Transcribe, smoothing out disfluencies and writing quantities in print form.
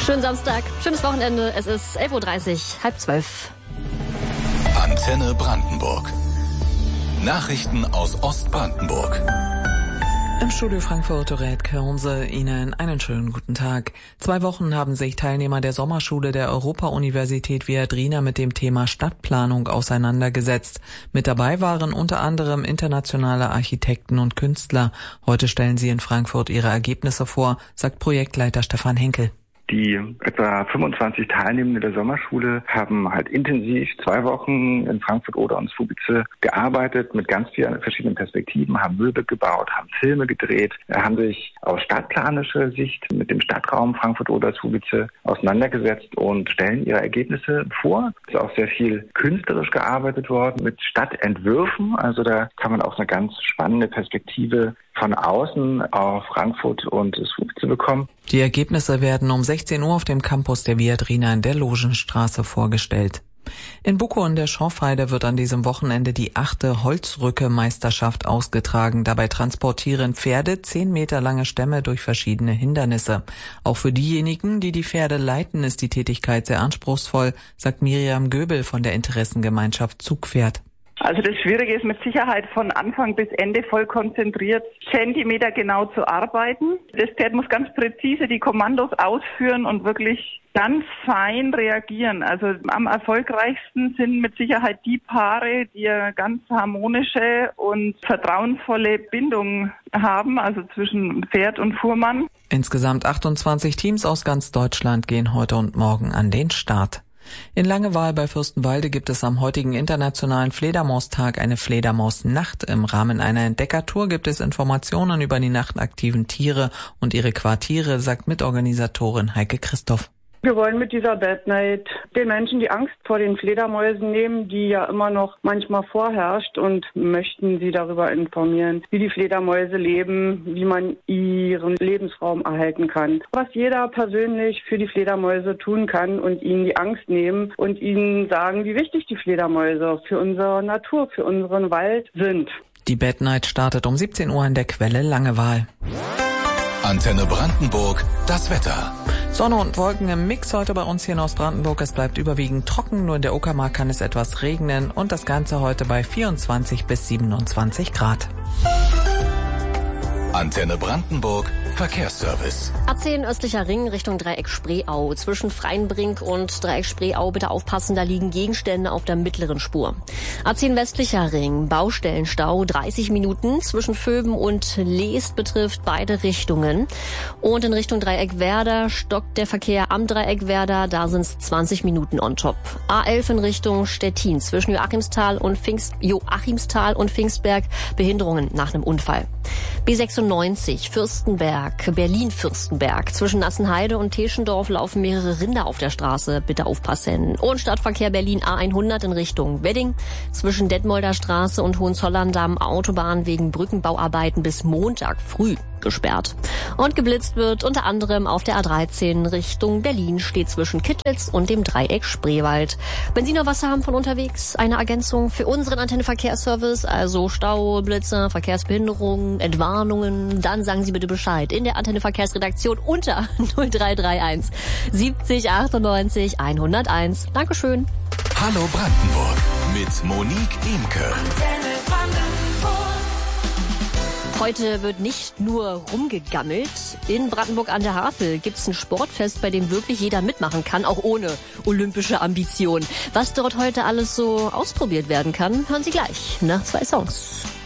Schönen Samstag, schönes Wochenende. Es ist 11.30 Uhr, 11:30. Antenne Brandenburg. Nachrichten aus Ostbrandenburg. Im Studio Frankfurt Dorette Körnse, Ihnen einen schönen guten Tag. 2 Wochen haben sich Teilnehmer der Sommerschule der Europa-Universität Viadrina mit dem Thema Stadtplanung auseinandergesetzt. Mit dabei waren unter anderem internationale Architekten und Künstler. Heute stellen sie in Frankfurt ihre Ergebnisse vor, sagt Projektleiter Stefan Henkel. Die etwa 25 Teilnehmenden der Sommerschule haben halt intensiv 2 Wochen in Frankfurt oder und Słubice gearbeitet mit ganz vielen verschiedenen Perspektiven, haben Möbel gebaut, haben Filme gedreht, haben sich aus stadtplanischer Sicht mit dem Stadtraum Frankfurt oder Słubice auseinandergesetzt und stellen ihre Ergebnisse vor. Es ist auch sehr viel künstlerisch gearbeitet worden mit Stadtentwürfen. Also da kann man auch eine ganz spannende Perspektive von außen auf Frankfurt und Słubice bekommen. Die Ergebnisse werden um 16 Uhr auf dem Campus der Viadrina in der Logenstraße vorgestellt. In Bukow in der Schorfheide wird an diesem Wochenende die 8. Holzrücke-Meisterschaft ausgetragen. Dabei transportieren Pferde 10 Meter lange Stämme durch verschiedene Hindernisse. Auch für diejenigen, die die Pferde leiten, ist die Tätigkeit sehr anspruchsvoll, sagt Miriam Göbel von der Interessengemeinschaft Zugpferd. Also das Schwierige ist mit Sicherheit von Anfang bis Ende voll konzentriert, Zentimeter genau zu arbeiten. Das Pferd muss ganz präzise die Kommandos ausführen und wirklich ganz fein reagieren. Also am erfolgreichsten sind mit Sicherheit die Paare, die eine ganz harmonische und vertrauensvolle Bindung haben, also zwischen Pferd und Fuhrmann. Insgesamt 28 Teams aus ganz Deutschland gehen heute und morgen an den Start. In Langewaal bei Fürstenwalde gibt es am heutigen Internationalen Fledermaustag eine Fledermausnacht. Im Rahmen einer Entdeckertour gibt es Informationen über die nachtaktiven Tiere und ihre Quartiere, sagt Mitorganisatorin Heike Christoph. Wir wollen mit dieser Bad Night den Menschen die Angst vor den Fledermäusen nehmen, die ja immer noch manchmal vorherrscht, und möchten sie darüber informieren, wie die Fledermäuse leben, wie man ihren Lebensraum erhalten kann. Was jeder persönlich für die Fledermäuse tun kann und ihnen die Angst nehmen und ihnen sagen, wie wichtig die Fledermäuse für unsere Natur, für unseren Wald sind. Die Bad Night startet um 17 Uhr in der Quelle Langewaal. Antenne Brandenburg, das Wetter. Sonne und Wolken im Mix heute bei uns hier in Ostbrandenburg. Es bleibt überwiegend trocken, nur in der Uckermark kann es etwas regnen und das Ganze heute bei 24 bis 27 Grad. Antenne Brandenburg, Verkehrsservice. A10 östlicher Ring Richtung Dreieck Spreeau. Zwischen Freienbrink und Dreieck Spreeau bitte aufpassen, da liegen Gegenstände auf der mittleren Spur. A10 westlicher Ring, Baustellenstau, 30 Minuten. Zwischen Vöben und Leest betrifft beide Richtungen. Und in Richtung Dreieck Werder stockt der Verkehr am Dreieck Werder, da sind es 20 Minuten on top. A11 in Richtung Stettin, zwischen Joachimsthal und Pfingstberg, Behinderungen nach einem Unfall. B96 Fürstenberg, Berlin-Fürstenberg. Zwischen Nassenheide und Teschendorf laufen mehrere Rinder auf der Straße. Bitte aufpassen. Und Stadtverkehr Berlin A100 in Richtung Wedding. Zwischen Detmolder Straße und Hohenzollern-Damm Autobahn wegen Brückenbauarbeiten bis Montag früh gesperrt. Und geblitzt wird unter anderem auf der A13 Richtung Berlin, steht zwischen Kittlitz und dem Dreieck Spreewald. Wenn Sie noch was haben von unterwegs, eine Ergänzung für unseren Antenne-Verkehrsservice, also Stau, Blitzer, Verkehrsbehinderungen, Entwarnungen, dann sagen Sie bitte Bescheid in der Antenne-Verkehrsredaktion unter 0331 70 98 101. Dankeschön. Hallo Brandenburg mit Monique Imke. Heute wird nicht nur rumgegammelt. In Brandenburg an der Havel gibt's ein Sportfest, bei dem wirklich jeder mitmachen kann, auch ohne olympische Ambition. Was dort heute alles so ausprobiert werden kann, hören Sie gleich nach 2 Songs.